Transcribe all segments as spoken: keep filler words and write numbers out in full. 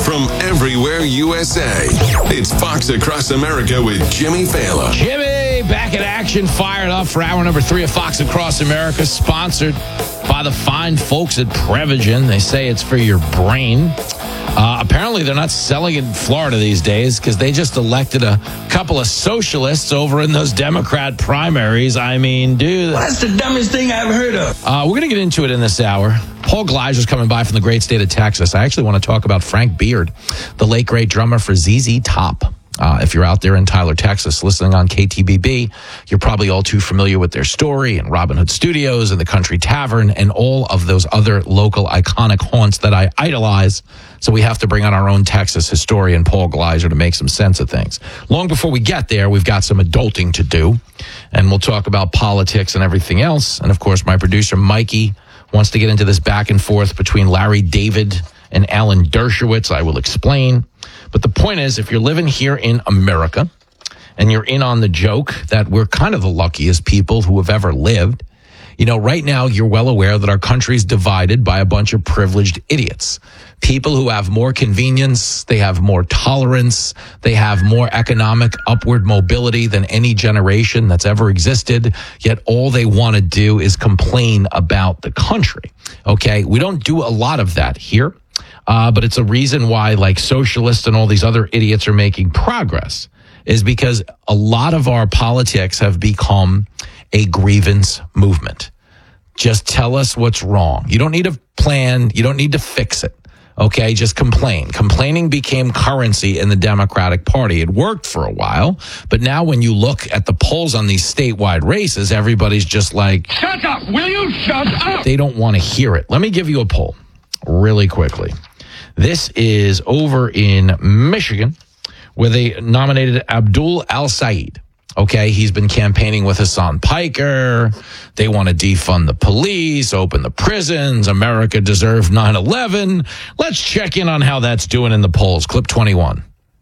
from everywhere U S A. It's Fox Across America with Jimmy Fallon. Jimmy, back in action, fired up for hour number three of Fox Across America, sponsored by the fine folks at Prevagen. They say it's for your brain. Uh, apparently, they're not selling it in Florida these days because they just elected a couple of socialists over in those Democrat primaries. I mean, dude. Well, that's the dumbest thing I've heard of. Uh, we're going to get into it in this hour. Paul Gleiser's coming by from the great state of Texas. I actually want to talk about Frank Beard, the late, great drummer for Z Z Top. Uh, if you're out there in Tyler, Texas, listening on K T B B, you're probably all too familiar with their story and Robin Hood Studios and the Country Tavern and all of those other local iconic haunts that I idolize. So we have to bring on our own Texas historian, Paul Gleiser, to make some sense of things. Long before we get there, we've got some adulting to do, and we'll talk about politics and everything else. And, of course, my producer, Mikey, wants to get into this back and forth between Larry David and Alan Dershowitz. I will explain. But the point is, if you're living here in America and you're in on the joke that we're kind of the luckiest people who have ever lived, you know, right now you're well aware that our country's divided by a bunch of privileged idiots. People who have more convenience, they have more tolerance, they have more economic upward mobility than any generation that's ever existed, yet all they want to do is complain about the country. Okay, we don't do a lot of that here. Uh, but it's a reason why, like, socialists and all these other idiots are making progress, is because a lot of our politics have become a grievance movement. Just tell us what's wrong. You don't need a plan. You don't need to fix it. Okay, just complain. Complaining became currency in the Democratic Party. It worked for a while, but now when you look at the polls on these statewide races, everybody's just like, Shut up! Will you shut up? They don't want to hear it. Let me give you a poll really quickly. This is over in Michigan, where they nominated Abdul Al-Sayed. Okay, he's been campaigning with Hassan Piker. They want to defund the police, open the prisons. America deserved nine eleven. Let's check in on how that's doing in the polls. Clip twenty-one.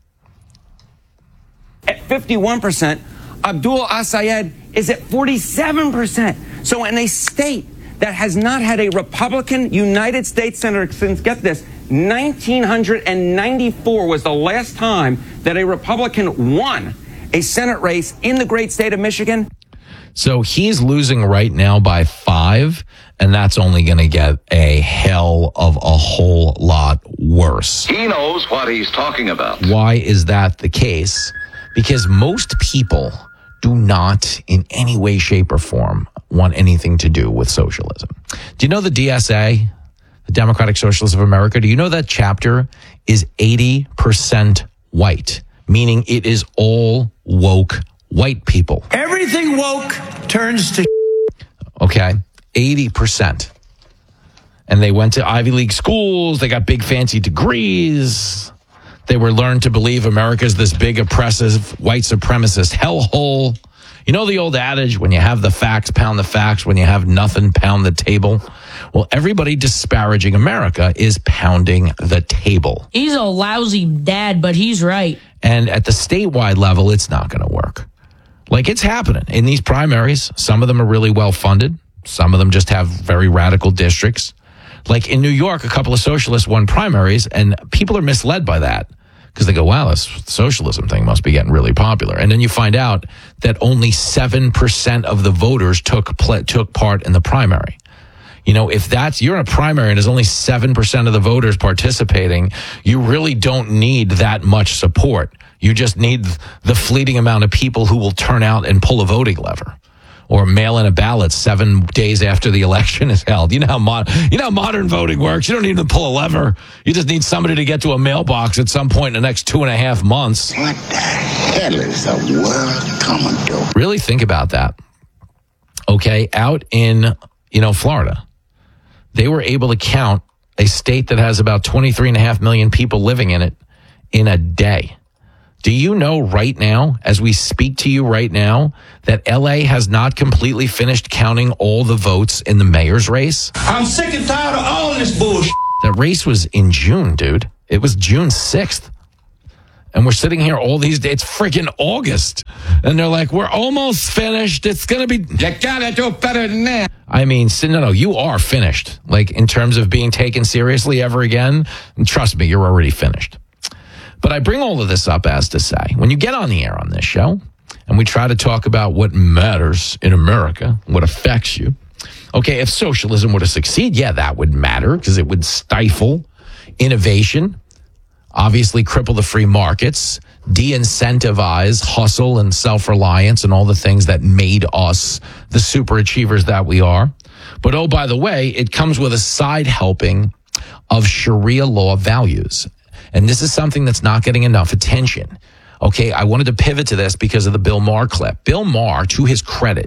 At fifty-one percent, Abdul Al-Sayed is at forty-seven percent. So in a state that has not had a Republican United States Senator since, get this, nineteen ninety-four was the last time that a Republican won a Senate race in the great state of Michigan. So he's losing right now by five, and that's only going to get a hell of a whole lot worse. He knows what he's talking about. Why is that the case? Because most people do not, in any way, shape, or form, want anything to do with socialism. Do you know the D S A, the Democratic Socialists of America? Do you know that chapter is eighty percent white, meaning it is all woke white people? Everything woke turns to Okay, eighty percent. And they went to Ivy League schools. They got big fancy degrees. They were learned to believe America's this big oppressive white supremacist hellhole. You know the old adage, when you have the facts, pound the facts. When you have nothing, pound the table. Well, everybody disparaging America is pounding the table. He's a lousy dad, but he's right. And at the statewide level, it's not going to work. Like, it's happening in these primaries. Some of them are really well funded. Some of them just have very radical districts. Like in New York, a couple of socialists won primaries, and people are misled by that because they go, wow, this socialism thing must be getting really popular. And then you find out that only seven percent of the voters took pl- took part in the primary. You know, if that's, you're in a primary and there's only seven percent of the voters participating, you really don't need that much support. You just need the fleeting amount of people who will turn out and pull a voting lever or mail in a ballot seven days after the election is held. You know how mod- you know how modern voting works. You don't need to pull a lever. You just need somebody to get to a mailbox at some point in the next two and a half months. What the hell is the world coming to? Really think about that. Okay, out in, you know, Florida, they were able to count a state that has about twenty-three and a half million people living in it in a day. Do you know right now, as we speak to you right now, that L A has not completely finished counting all the votes in the mayor's race? I'm sick and tired of all this bullshit. That race was in June, dude. It was June sixth. And we're sitting here all these days. It's freaking August. And they're like, we're almost finished. It's going to be. You gotta do better than that. I mean, no, no, you are finished. Like, in terms of being taken seriously ever again, and trust me, you're already finished. But I bring all of this up as to say, when you get on the air on this show, and we try to talk about what matters in America, what affects you, okay, if socialism were to succeed, yeah, that would matter because it would stifle innovation, obviously cripple the free markets, de-incentivize hustle and self-reliance and all the things that made us the super achievers that we are. But oh, by the way, it comes with a side helping of Sharia law values. And this is something that's not getting enough attention. Okay, I wanted to pivot to this because of the Bill Maher clip. Bill Maher, to his credit,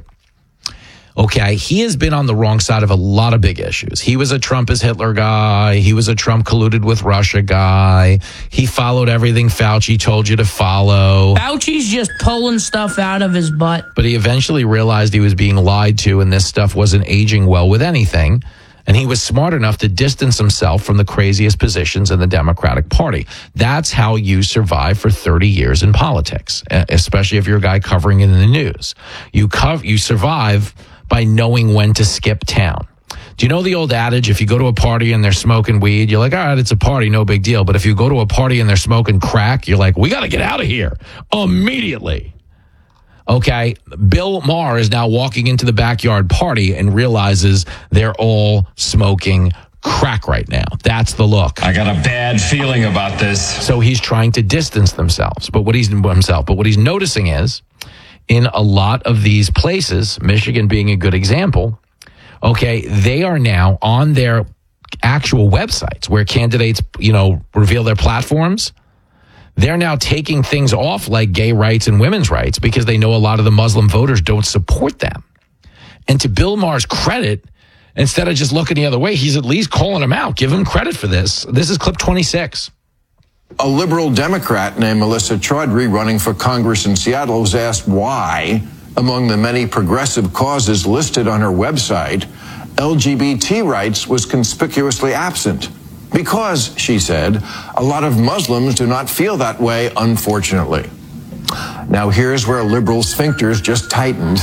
okay, he has been on the wrong side of a lot of big issues. He was a Trump is Hitler guy. He was a Trump colluded with Russia guy. He followed everything Fauci told you to follow. Fauci's just pulling stuff out of his butt. But he eventually realized he was being lied to and this stuff wasn't aging well with anything. And he was smart enough to distance himself from the craziest positions in the Democratic Party. That's how you survive for thirty years in politics, especially if you're a guy covering it in the news. You cover, you survive by knowing when to skip town. Do you know the old adage, if you go to a party and they're smoking weed, you're like, all right, it's a party, no big deal. But if you go to a party and they're smoking crack, you're like, we got to get out of here immediately. Okay, Bill Maher is now walking into the backyard party and realizes they're all smoking crack right now. That's the look. I got a bad feeling about this. So he's trying to distance themselves. But what he's himself, but what he's noticing is, in a lot of these places, Michigan being a good example, okay, they are now on their actual websites where candidates, you know, reveal their platforms. They're now taking things off like gay rights and women's rights because they know a lot of the Muslim voters don't support them. And to Bill Maher's credit, instead of just looking the other way, he's at least calling them out. Give him credit for this. This is clip twenty-six. A liberal Democrat named Melissa Chaudhry, running for Congress in Seattle, was asked why, among the many progressive causes listed on her website, L G B T rights was conspicuously absent. Because, she said, a lot of Muslims do not feel that way, unfortunately. Now, here's where liberal sphincters just tightened.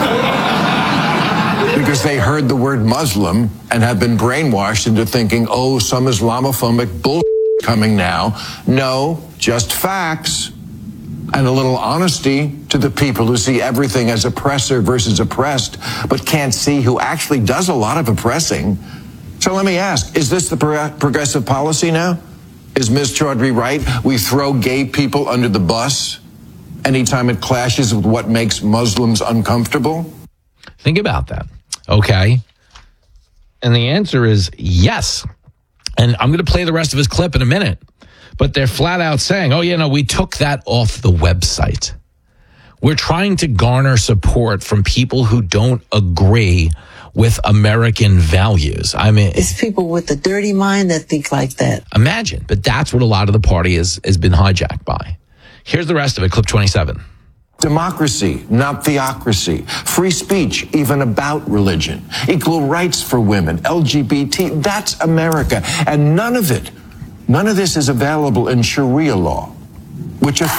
Because they heard the word Muslim and have been brainwashed into thinking, oh, some Islamophobic bullshit coming now. No, just facts. And a little honesty to the people who see everything as oppressor versus oppressed, but can't see who actually does a lot of oppressing. So let me ask, is this the pro- progressive policy now? Is Miz Chaudhry right? We throw gay people under the bus anytime it clashes with what makes Muslims uncomfortable? Think about that, okay? And the answer is yes. And I'm going to play the rest of his clip in a minute. But they're flat out saying, oh, you know, we took that off the website. We're trying to garner support from people who don't agree with American values. I mean, it's people with a dirty mind that think like that. Imagine, but that's what a lot of the party is, has been hijacked by. Here's the rest of it, clip twenty-seven. Democracy, not theocracy. Free speech, even about religion. Equal rights for women, L G B T, that's America. And none of it, none of this is available in Sharia law, which, which,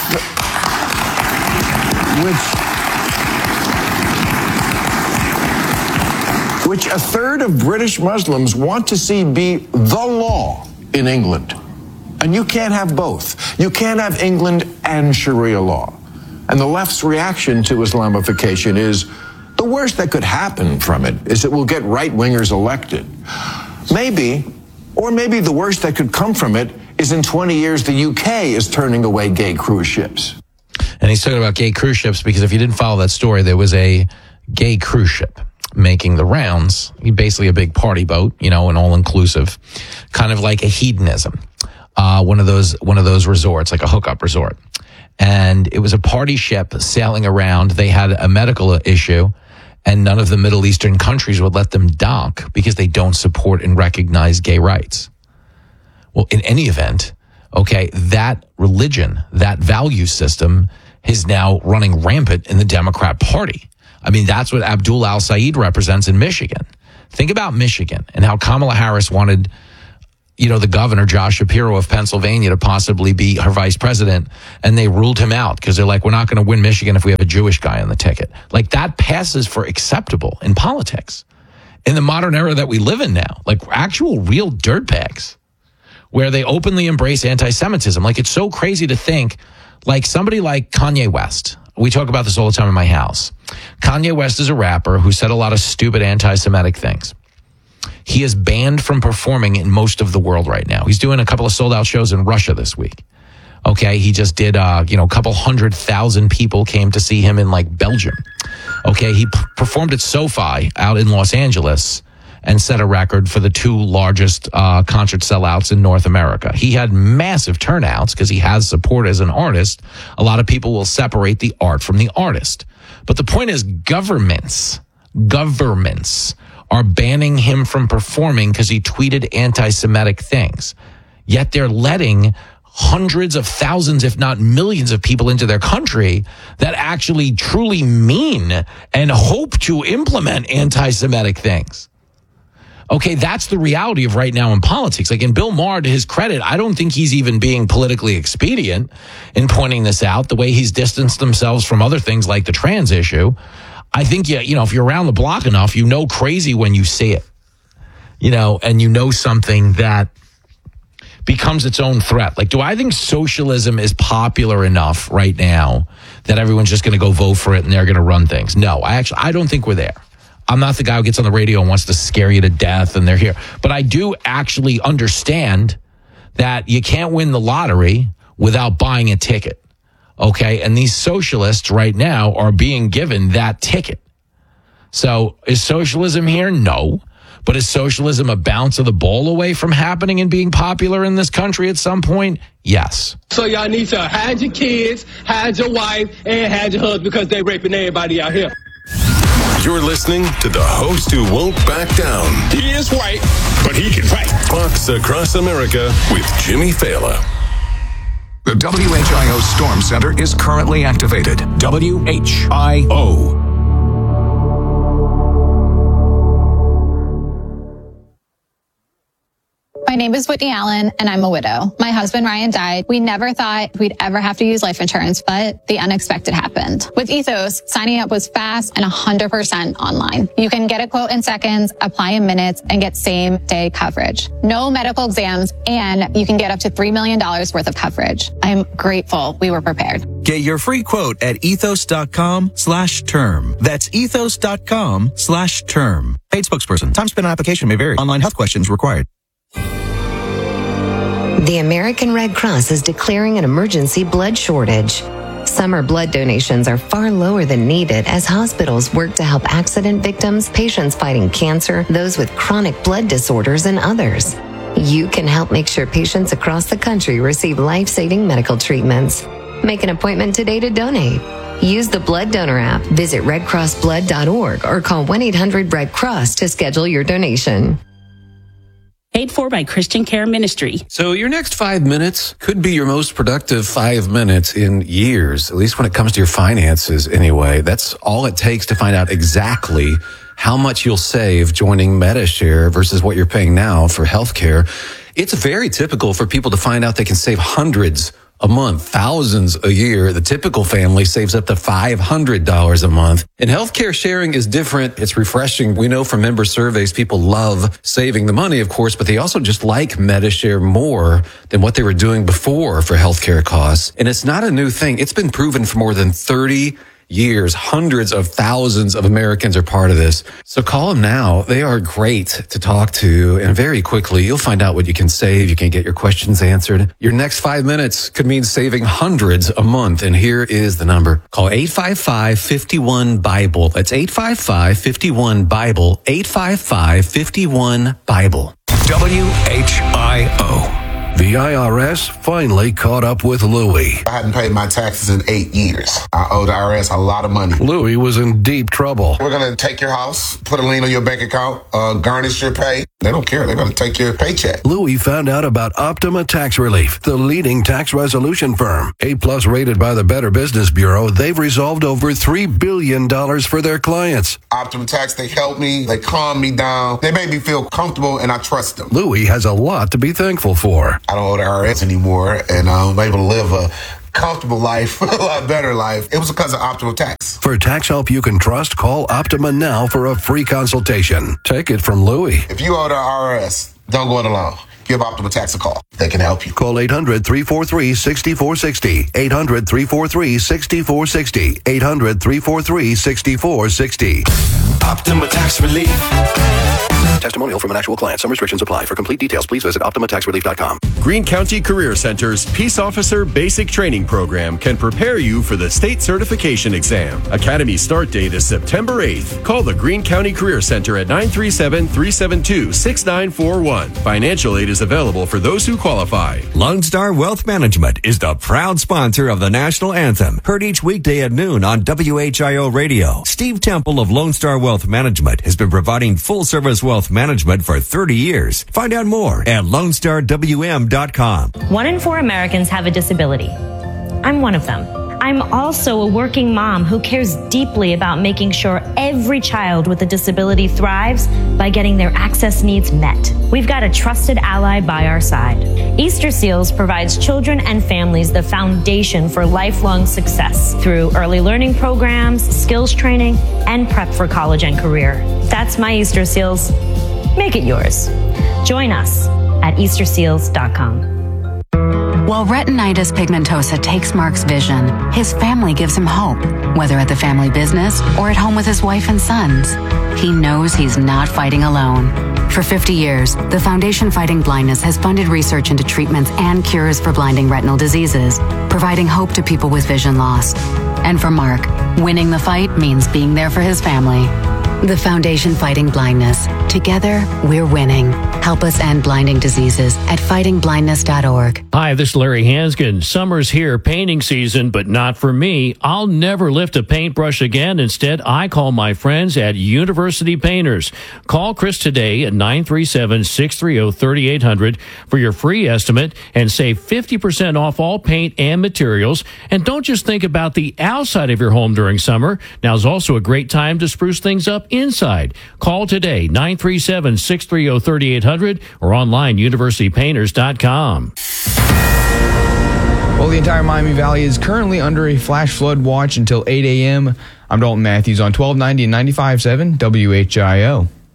which a third of British Muslims want to see be the law in England. And you can't have both. You can't have England and Sharia law. And the left's reaction to Islamification is the worst that could happen from it is it will get right-wingers elected. Maybe, or maybe the worst that could come from it is in twenty years the U K is turning away gay cruise ships. And he's talking about gay cruise ships because if you didn't follow that story, there was a gay cruise ship making the rounds, basically a big party boat, you know, an all-inclusive, kind of like a hedonism, uh, one of those one of those resorts, like a hookup resort. And it was a party ship sailing around. They had a medical issue, and none of the Middle Eastern countries would let them dock because they don't support and recognize gay rights. Well, in any event, okay, that religion, that value system is now running rampant in the Democrat Party. I mean, that's what Abdul Al-Sayed represents in Michigan. Think about Michigan and how Kamala Harris wanted you know, the governor, Josh Shapiro of Pennsylvania, to possibly be her vice president, and they ruled him out because they're like, we're not going to win Michigan if we have a Jewish guy on the ticket. Like, that passes for acceptable in politics in the modern era that we live in now. Like, actual real dirtbags where they openly embrace anti-Semitism. Like, it's so crazy to think, like, somebody like Kanye West. We talk about this all the time in my house. Kanye West is a rapper who said a lot of stupid anti-Semitic things. He is banned from performing in most of the world right now. He's doing a couple of sold-out shows in Russia this week. Okay, he just did, uh, you know, a couple hundred thousand people came to see him in, like, Belgium. Okay, he p- performed at SoFi out in Los Angeles and set a record for the two largest uh, concert sellouts in North America. He had massive turnouts because he has support as an artist. A lot of people will separate the art from the artist. But the point is, governments, governments are banning him from performing because he tweeted anti-Semitic things. Yet they're letting hundreds of thousands, if not millions of people into their country that actually truly mean and hope to implement anti-Semitic things. Okay, that's the reality of right now in politics. Like, in Bill Maher, to his credit, I don't think he's even being politically expedient in pointing this out, the way he's distanced themselves from other things like the trans issue. I think, you, you know, if you're around the block enough, you know crazy when you see it, you know, and you know something that becomes its own threat. Like, do I think socialism is popular enough right now that everyone's just going to go vote for it and they're going to run things? No, I actually, I don't think we're there. I'm not the guy who gets on the radio and wants to scare you to death and they're here. But I do actually understand that you can't win the lottery without buying a ticket. Okay, and these socialists right now are being given that ticket. So is socialism here? No. But is socialism a bounce of the ball away from happening and being popular in this country at some point? Yes. So y'all need to hide your kids, hide your wife, and hide your husband because they raping everybody out here. You're listening to the host who won't back down. He is white, but he can fight. Fox Across America with Jimmy Fallon. The W H I O Storm Center is currently activated. W H I O. My name is Whitney Allen, and I'm a widow. My husband, Ryan, died. We never thought we'd ever have to use life insurance, but the unexpected happened. With Ethos, signing up was fast and one hundred percent online. You can get a quote in seconds, apply in minutes, and get same-day coverage. No medical exams, and you can get up to three million dollars worth of coverage. I'm grateful we were prepared. Get your free quote at ethos.com slash term. That's ethos.com slash term. Paid spokesperson. Time spent on application may vary. Online health questions required. The American Red Cross is declaring an emergency blood shortage. Summer blood donations are far lower than needed as hospitals work to help accident victims, patients fighting cancer, those with chronic blood disorders, and others. You can help make sure patients across the country receive life-saving medical treatments. Make an appointment today to donate. Use the Blood Donor app, visit red cross blood dot org, or call one eight hundred red cross to schedule your donation. Paid for by Christian Care Ministry. So your next five minutes could be your most productive five minutes in years, at least when it comes to your finances anyway. That's all it takes to find out exactly how much you'll save joining Medi-Share versus what you're paying now for healthcare. It's very typical for people to find out they can save hundreds a month, thousands a year. The typical family saves up to five hundred dollars a month. And healthcare sharing is different. It's refreshing. We know from member surveys, people love saving the money, of course, but they also just like Medi-Share more than what they were doing before for healthcare costs. And it's not a new thing. It's been proven for more than thirty years. Hundreds of thousands of Americans are part of this. So call them now. They are great to talk to. And very quickly, you'll find out what you can save. You can get your questions answered. Your next five minutes could mean saving hundreds a month. And here is the number. Call eight five five, five one, Bible. That's eight five five, five one, Bible. eight five five, five one, Bible. W H I O. The I R S finally caught up with Louie. I hadn't paid my taxes in eight years. I owe the I R S a lot of money. Louie was in deep trouble. We're going to take your house, put a lien on your bank account, uh, garnish your pay. They don't care. They're going to take your paycheck. Louis found out about Optima Tax Relief, the leading tax resolution firm. A-plus rated by the Better Business Bureau, they've resolved over three billion dollars for their clients. Optima Tax, they help me. They calm me down. They make me feel comfortable, and I trust them. Louis has a lot to be thankful for. I don't owe the I R S anymore, and I'm able to live a comfortable life, a lot better life. It was because of Optima Tax. For tax help you can trust, call Optima now for a free consultation. Take it from Louis. If you owe the I R S, don't go it alone. Give Optima Tax a call. They can help you. Call eight hundred, three four three, six four six zero. eight hundred, three four three, six four six zero. eight hundred, three four three, six four six zero. Optima Tax Relief. Testimonial from an actual client. Some restrictions apply. For complete details, please visit optima tax relief dot com. Greene County Career Center's Peace Officer Basic Training Program can prepare you for the state certification exam. Academy start date is September eighth. Call the Greene County Career Center at nine three seven, three seven two, six nine four one. Financial aid is available for those who qualify. Lone Star Wealth Management is the proud sponsor of the national anthem, heard each weekday at noon on W H I O Radio. Steve Temple of Lone Star Wealth Management has been providing full-service wealth management for thirty years. Find out more at lone star w m dot com. One in four Americans have a disability. I'm one of them. I'm also a working mom who cares deeply about making sure every child with a disability thrives by getting their access needs met. We've got a trusted ally by our side. Easter Seals provides children and families the foundation for lifelong success through early learning programs, skills training, and prep for college and career. That's my Easter Seals. Make it yours. Join us at easter seals dot com. While retinitis pigmentosa takes Mark's vision, his family gives him hope, whether at the family business or at home with his wife and sons. He knows he's not fighting alone. For fifty years, the Foundation Fighting Blindness has funded research into treatments and cures for blinding retinal diseases, providing hope to people with vision loss. And for Mark, winning the fight means being there for his family. The Foundation Fighting Blindness. Together, we're winning. Help us end blinding diseases at fighting blindness dot org. Hi, this is Larry Hanskin. Summer's here, painting season, but not for me. I'll never lift a paintbrush again. Instead, I call my friends at University Painters. Call Chris today at nine three seven, six three zero, three eight zero zero for your free estimate and save fifty percent off all paint and materials. And don't just think about the outside of your home during summer. Now's also a great time to spruce things up inside. Call today, nine three seven, six three zero, three eight zero zero or online, university painters dot com. Well, the entire Miami Valley is currently under a flash flood watch until eight a.m. I'm Dalton Matthews on twelve ninety and ninety-five point seven W H I O.